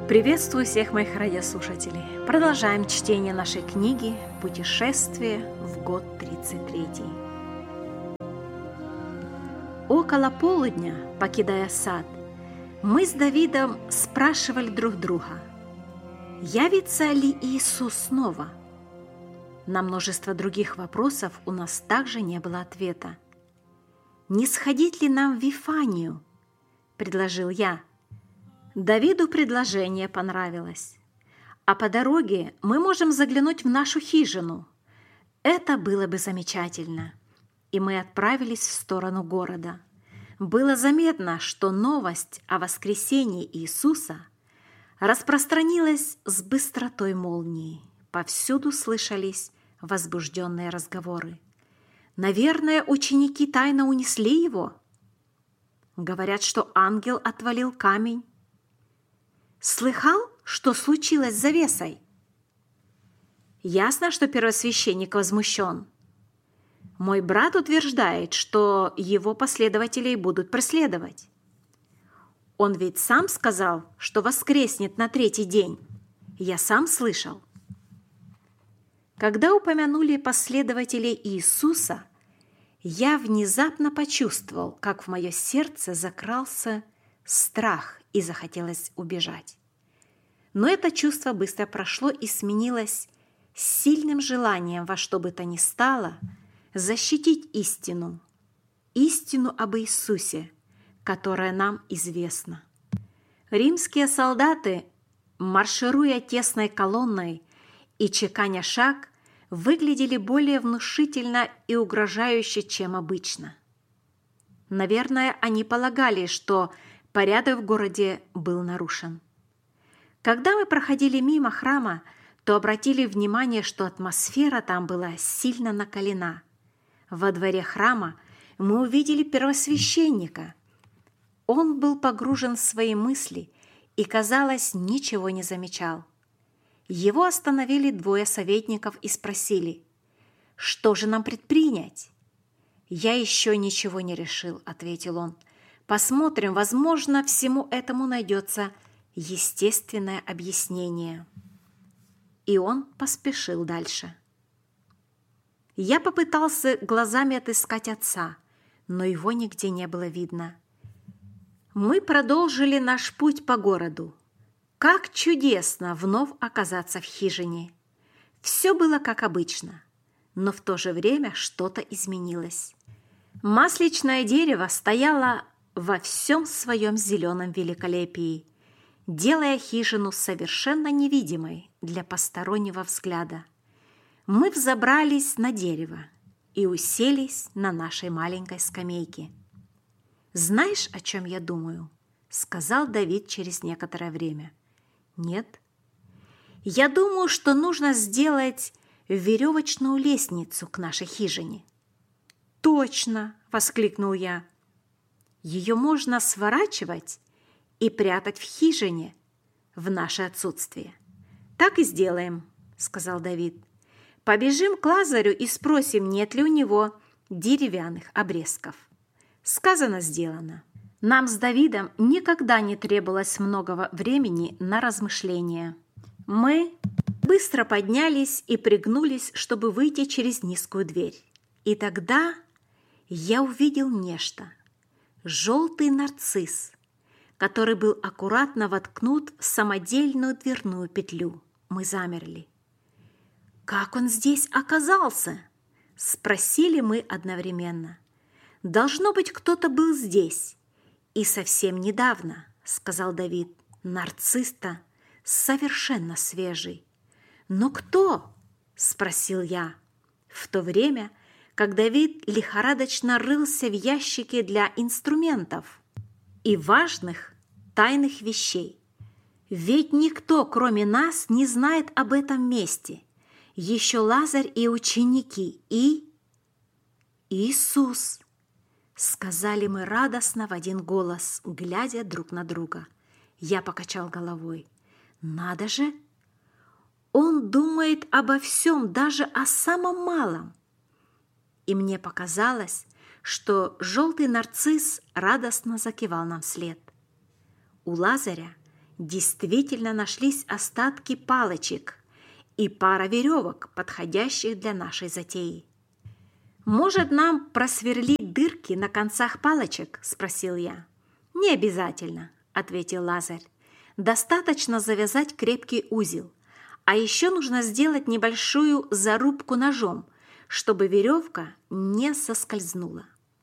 Приветствую всех моих радиослушателей. Продолжаем чтение нашей книги «Путешествие в год 33». Около полудня, покидая сад, мы с Давидом спрашивали друг друга, явится ли Иисус снова? На множество других вопросов у нас также не было ответа. «Не сходить ли нам в Вифанию?» – предложил я. Давиду предложение понравилось. А по дороге мы можем заглянуть в нашу хижину. Это было бы замечательно. И мы отправились в сторону города. Было заметно, что новость о воскресении Иисуса распространилась с быстротой молнии. Повсюду слышались возбужденные разговоры. Наверное, ученики тайно унесли его. Говорят, что ангел отвалил камень. Слыхал, что случилось с завесой? Ясно, что первосвященник возмущен. Мой брат утверждает, что его последователей будут преследовать. Он ведь сам сказал, что воскреснет на третий день. Я сам слышал. Когда упомянули последователей Иисуса, я внезапно почувствовал, как в мое сердце закрался страх и захотелось убежать. Но это чувство быстро прошло и сменилось сильным желанием во что бы то ни стало защитить истину об Иисусе, которая нам известна. Римские солдаты, маршируя тесной колонной и чеканя шаг, выглядели более внушительно и угрожающе, чем обычно. Наверное, они полагали, что порядок в городе был нарушен. Когда мы проходили мимо храма, то обратили внимание, что атмосфера там была сильно накалена. Во дворе храма мы увидели первосвященника. Он был погружен в свои мысли и, казалось, ничего не замечал. Его остановили двое советников и спросили, что же нам предпринять? «Я еще ничего не решил», — ответил он. «Посмотрим, возможно, всему этому найдется естественное объяснение». И он поспешил дальше. Я попытался глазами отыскать отца, но его нигде не было видно. Мы продолжили наш путь по городу. Как чудесно вновь оказаться в хижине. Все было как обычно, но в то же время что-то изменилось. Масличное дерево стояло во всем своем зеленом великолепии, делая хижину совершенно невидимой для постороннего взгляда. Мы взобрались на дерево и уселись на нашей маленькой скамейке. «Знаешь, о чем я думаю?» — сказал Давид через некоторое время. «Нет. Я думаю, что нужно сделать веревочную лестницу к нашей хижине». «Точно!» — воскликнул я. «Ее можно сворачивать и прятать в хижине в наше отсутствие». «Так и сделаем», — сказал Давид. «Побежим к Лазарю и спросим, нет ли у него деревянных обрезков». Сказано, сделано. Нам с Давидом никогда не требовалось многого времени на размышления. Мы быстро поднялись и пригнулись, чтобы выйти через низкую дверь. И тогда я увидел нечто. Желтый нарцисс, который был аккуратно воткнут в самодельную дверную петлю. Мы замерли. «Как он здесь оказался?» – спросили мы одновременно. «Должно быть, кто-то был здесь. И совсем недавно», – сказал Давид. «Нарцисс-то совершенно свежий». «Но кто?» – спросил я. В то время, как Давид лихорадочно рылся в ящике для инструментов и важных тайных вещей. Ведь никто, кроме нас, не знает об этом месте. Еще Лазарь и ученики, и Иисус, сказали мы радостно в один голос, глядя друг на друга. Я покачал головой. Надо же! Он думает обо всем, даже о самом малом. И мне показалось, что желтый нарцисс радостно закивал нам вслед. У Лазаря Действительно нашлись остатки палочек и пара веревок, подходящих для нашей затеи. «Может, нам просверлить дырки на концах палочек?» – спросил я. «Не обязательно», – ответил Лазарь. «Достаточно завязать крепкий узел. А еще нужно сделать небольшую зарубку ножом, чтобы веревка не соскользнула».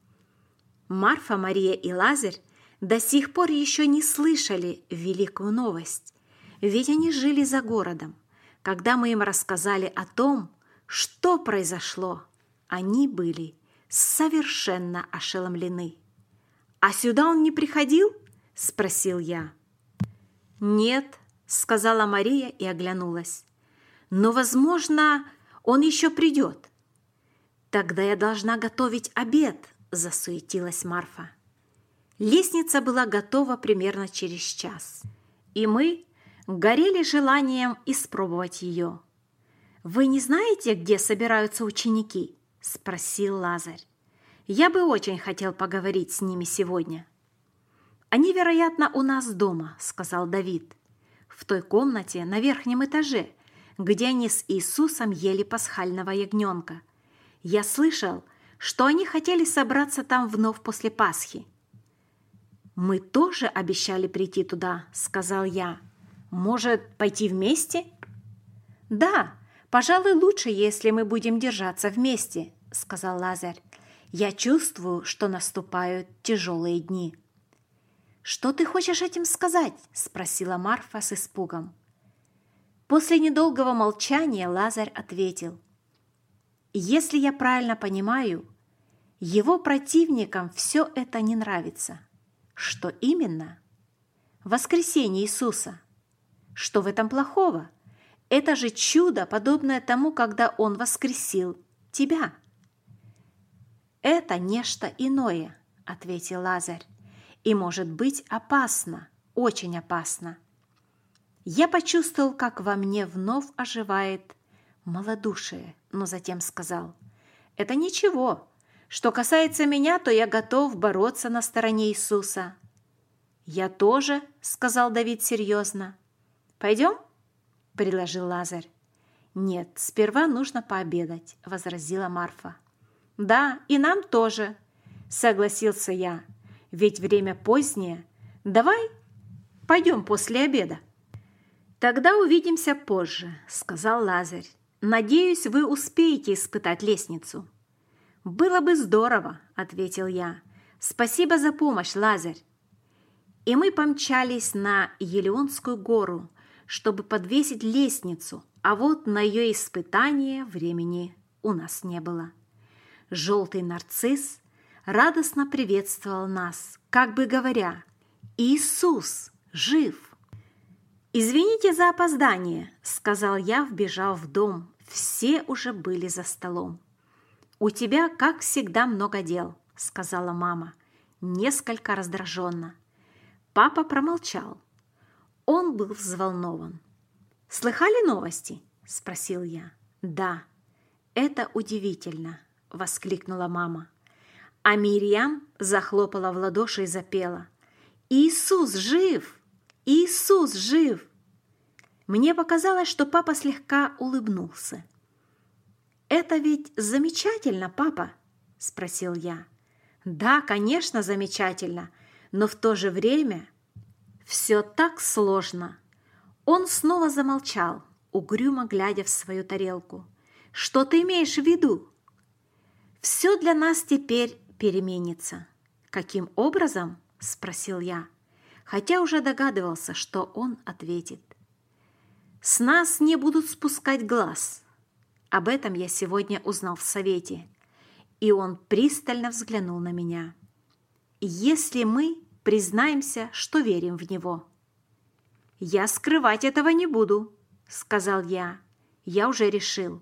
Марфа, Мария и Лазарь до сих пор еще не слышали великую новость, ведь они жили за городом. Когда мы им рассказали о том, что произошло, они были совершенно ошеломлены. «А сюда он не приходил?» – спросил я. «Нет», – сказала Мария и оглянулась. «Но, возможно, он еще придет». «Тогда я должна готовить обед», – засуетилась Марфа. Лестница была готова примерно через час, и мы горели желанием испробовать ее. «Вы не знаете, где собираются ученики?» – спросил Лазарь. «Я бы очень хотел поговорить с ними сегодня». «Они, вероятно, у нас дома», – сказал Давид, «в той комнате на верхнем этаже, где они с Иисусом ели пасхального ягненка. Я слышал, что они хотели собраться там вновь после Пасхи». «Мы тоже обещали прийти туда», – сказал я. «Может, пойти вместе?» «Да, пожалуй, лучше, если мы будем держаться вместе», – сказал Лазарь. «Я чувствую, что наступают тяжелые дни». «Что ты хочешь этим сказать?» – спросила Марфа с испугом. После недолгого молчания Лазарь ответил. «Если я правильно понимаю, его противникам все это не нравится». «Что именно?» «Воскресение Иисуса». «Что в этом плохого? Это же чудо, подобное тому, когда Он воскресил тебя». «Это нечто иное», – ответил Лазарь, «и может быть опасно, очень опасно». Я почувствовал, как во мне вновь оживает малодушие, но затем сказал: «Это ничего. Что касается меня, то я готов бороться на стороне Иисуса». «Я тоже», – сказал Давид серьезно. «Пойдем?» – предложил Лазарь. «Нет, сперва нужно пообедать», – возразила Марфа. «Да, и нам тоже», – согласился я, «ведь время позднее. Давай пойдем после обеда». «Тогда увидимся позже», – сказал Лазарь. «Надеюсь, вы успеете испытать лестницу». «Было бы здорово», – ответил я. «Спасибо за помощь, Лазарь». И мы помчались на Елеонскую гору, чтобы подвесить лестницу, а вот на ее испытание времени у нас не было. Желтый нарцисс радостно приветствовал нас, как бы говоря: «Иисус жив!» «Извините за опоздание», – сказал я, вбежав в дом. Все уже были за столом. «У тебя, как всегда, много дел», – сказала мама, несколько раздраженно. Папа промолчал. Он был взволнован. «Слыхали новости?» – спросил я. «Да, это удивительно», – воскликнула мама. А Мирьям захлопала в ладоши и запела: «Иисус жив! Иисус жив!» Мне показалось, что папа слегка улыбнулся. «Это ведь замечательно, папа?» – спросил я. «Да, конечно, замечательно, но в то же время все так сложно». Он снова замолчал, угрюмо глядя в свою тарелку. «Что ты имеешь в виду?» «Все для нас теперь переменится». «Каким образом?» – спросил я, хотя уже догадывался, что он ответит. «С нас не будут спускать глаз». Об этом я сегодня узнал в совете, и он пристально взглянул на меня. «Если мы признаемся, что верим в него». «Я скрывать этого не буду», — сказал я. «Я уже решил».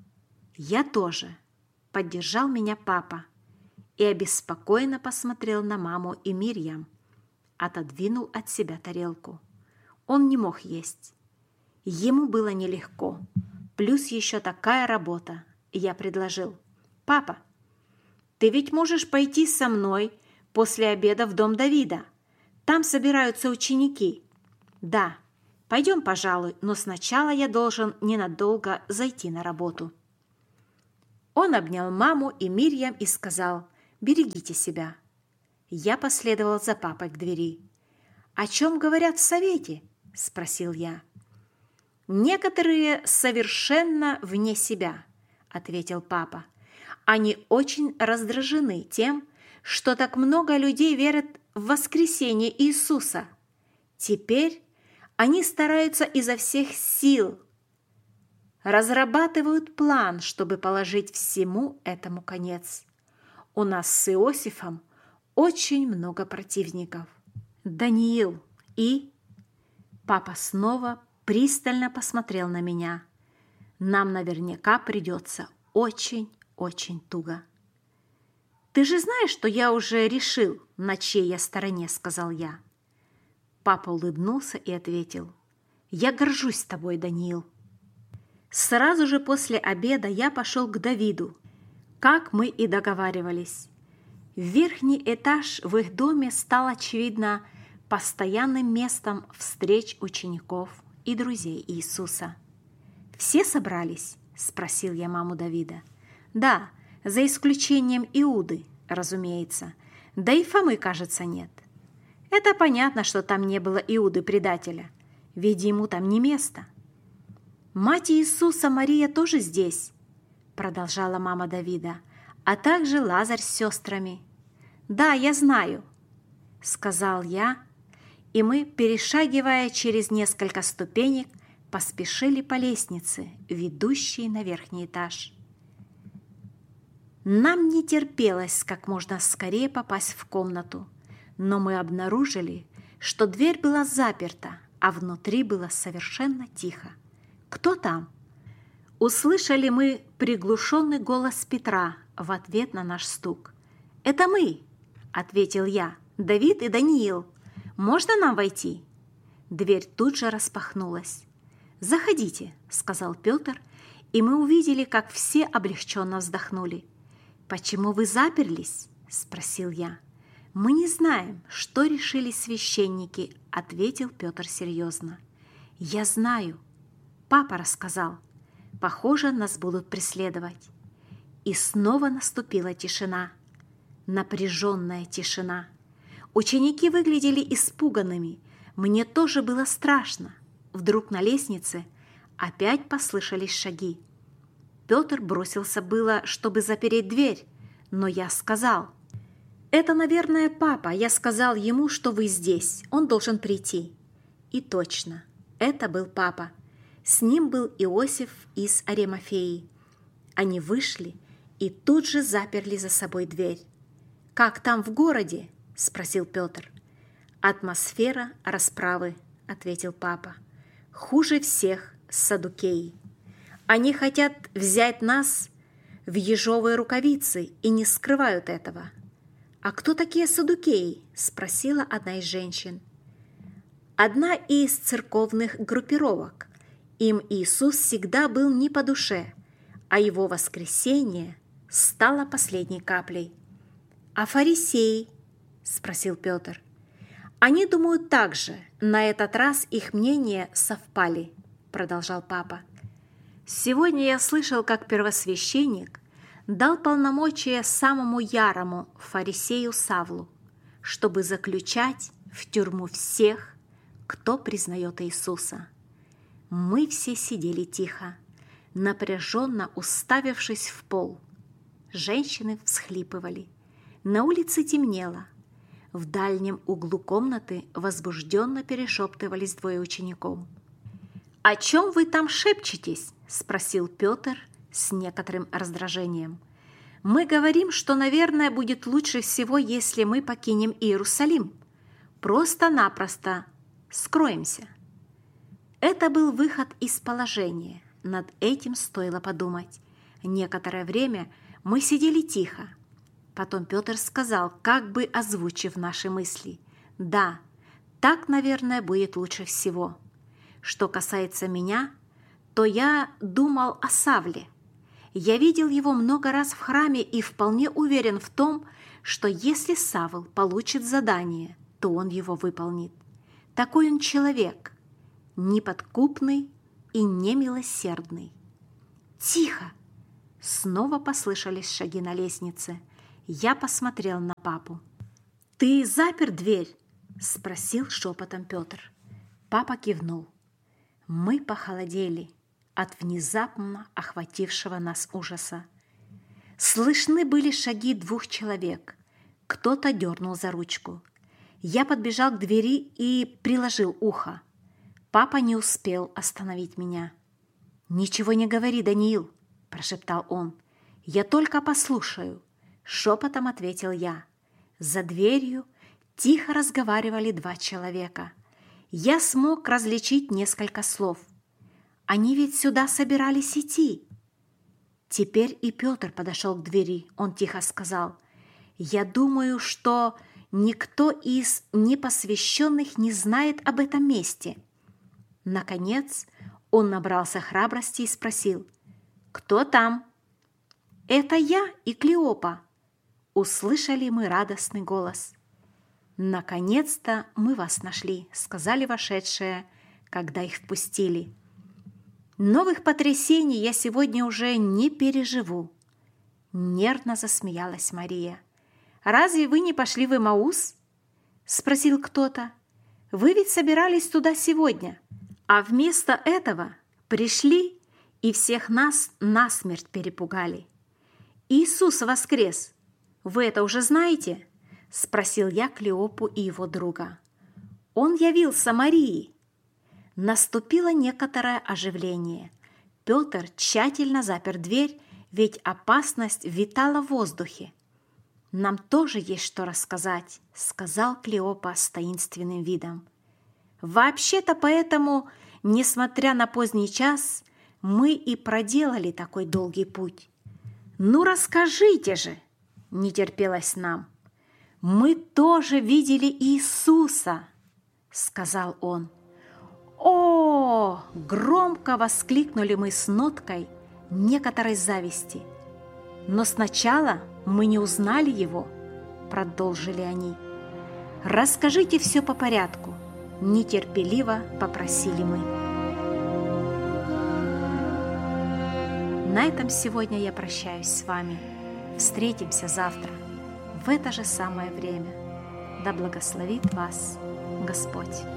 «Я тоже», — поддержал меня папа и обеспокоенно посмотрел на маму и Мирьям, отодвинул от себя тарелку. Он не мог есть. Ему было нелегко, плюс еще такая работа. Я предложил: «Папа, ты ведь можешь пойти со мной после обеда в дом Давида. Там собираются ученики». «Да, пойдем, пожалуй, но сначала я должен ненадолго зайти на работу». Он обнял маму и Мирьям и сказал: «Берегите себя». Я последовал за папой к двери. «О чем говорят в совете?» – спросил я. «Некоторые совершенно вне себя», – ответил папа. «Они очень раздражены тем, что так много людей верят в воскресение Иисуса. Теперь они стараются изо всех сил, разрабатывают план, чтобы положить всему этому конец. У нас с Иосифом очень много противников. Даниил и...» Папа снова пристально посмотрел на меня. «Нам наверняка придется очень туго». «Ты же знаешь, что я уже решил, на чьей я стороне», — сказал я. Папа улыбнулся и ответил: «Я горжусь тобой, Даниил». Сразу же после обеда я пошел к Давиду, как мы и договаривались. Верхний этаж в их доме стал, очевидно, постоянным местом встреч учеников и друзей Иисуса. «Все собрались?» – спросил я маму Давида. «Да, за исключением Иуды, разумеется. Да и Фомы, кажется, нет. Это понятно, что там не было Иуды-предателя, ведь ему там не место». «Мать Иисуса Мария тоже здесь», – продолжала мама Давида, «а также Лазарь с сестрами». «Да, я знаю», – сказал я, и мы, перешагивая через несколько ступенек, поспешили по лестнице, ведущей на верхний этаж. Нам не терпелось как можно скорее попасть в комнату, но мы обнаружили, что дверь была заперта, а внутри было совершенно тихо. «Кто там?» Услышали мы приглушенный голос Петра в ответ на наш стук. «Это мы», — ответил я, — «Давид и Даниил. Можно нам войти?» Дверь тут же распахнулась. «Заходите», — сказал Петр, и мы увидели, как все облегченно вздохнули. «Почему вы заперлись?» — спросил я. «Мы не знаем, что решили священники», — ответил Петр серьезно. «Я знаю. Папа рассказал. Похоже, нас будут преследовать». И снова наступила тишина. Напряженная тишина. Ученики выглядели испуганными. Мне тоже было страшно. Вдруг на лестнице опять послышались шаги. Петр бросился было, чтобы запереть дверь, но я сказал: «Это, наверное, папа. Я сказал ему, что вы здесь. Он должен прийти». И точно, это был папа. С ним был Иосиф из Аримафеи. Они вышли и тут же заперли за собой дверь. «Как там в городе?» – спросил Петр. «Атмосфера расправы», – ответил папа. «Хуже всех саддукеи. Они хотят взять нас в ежовые рукавицы и не скрывают этого». «А кто такие саддукеи?» – спросила одна из женщин. «Одна из церковных группировок. Им Иисус всегда был не по душе, а его воскресение стало последней каплей». «А фарисеи?» – спросил Петр. «Они думают так же. На этот раз их мнения совпали», – продолжал папа. «Сегодня я слышал, как первосвященник дал полномочия самому ярому фарисею Савлу, чтобы заключать в тюрьму всех, кто признает Иисуса». Мы все сидели тихо, напряженно уставившись в пол. Женщины всхлипывали. На улице темнело. В дальнем углу комнаты возбужденно перешептывались двое учеников. «О чем вы там шепчетесь?» – спросил Петр с некоторым раздражением. «Мы говорим, что, наверное, будет лучше всего, если мы покинем Иерусалим. Просто-напросто скроемся». Это был выход из положения. Над этим стоило подумать. Некоторое время мы сидели тихо. Потом Петр сказал, как бы озвучив наши мысли: «Да, так, наверное, будет лучше всего. Что касается меня, то я думал о Савле. Я видел его много раз в храме и вполне уверен в том, что если Савл получит задание, то он его выполнит. Такой он человек, неподкупный и немилосердный. «Тихо!» Снова послышались шаги на лестнице. Я посмотрел на папу. «Ты запер дверь?» – спросил шепотом Петр. Папа кивнул. Мы похолодели от внезапно охватившего нас ужаса. Слышны были шаги 2 человек. Кто-то дернул за ручку. Я подбежал к двери и приложил ухо. Папа не успел остановить меня. «Ничего не говори, Даниил», – прошептал он. «Я только послушаю», – шепотом ответил я. За дверью тихо разговаривали 2 человека. Я смог различить несколько слов. Они ведь сюда собирались идти. Теперь и Петр подошел к двери. Он тихо сказал: «Я думаю, что никто из непосвященных не знает об этом месте». Наконец он набрался храбрости и спросил: «Кто там?» «Это я и Клеопа», — услышали мы радостный голос. «Наконец-то мы вас нашли», — сказали вошедшие, когда их впустили. «Новых потрясений я сегодня уже не переживу», — нервно засмеялась Мария. «Разве вы не пошли в Эмаус?» — спросил кто-то. «Вы ведь собирались туда сегодня, а вместо этого пришли и всех нас насмерть перепугали. Иисус воскрес! Вы это уже знаете?» — спросил я Клеопу и его друга. «Он явился Марии». Наступило некоторое оживление. Петр тщательно запер дверь, ведь опасность витала в воздухе. «Нам тоже есть что рассказать», — сказал Клеопа с таинственным видом. «Вообще-то поэтому, несмотря на поздний час, мы и проделали такой долгий путь». «Ну расскажите же!» — не терпелось нам. «Мы тоже видели Иисуса», — сказал он. «О!» — громко воскликнули мы с ноткой некоторой зависти. «Но сначала мы не узнали его», — продолжили они. «Расскажите все по порядку», — нетерпеливо попросили мы. На этом сегодня я прощаюсь с вами. Встретимся завтра в это же самое время. Да благословит вас Господь.